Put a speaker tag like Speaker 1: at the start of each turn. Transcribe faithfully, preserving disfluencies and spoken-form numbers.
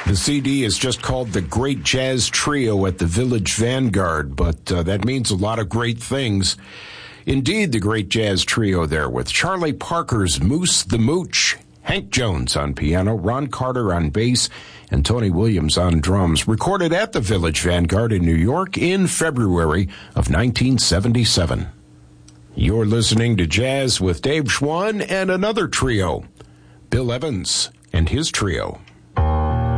Speaker 1: The C D is just called The Great Jazz Trio at the Village Vanguard, but uh, that means a lot of great things. Indeed, the Great Jazz Trio there with Charlie Parker's Moose the Mooch, Hank Jones on piano, Ron Carter on bass, and Tony Williams on drums. Recorded at the Village Vanguard in New York in February of nineteen seventy-seven. You're listening to Jazz with Dave Schwann and another trio, Bill Evans and his trio.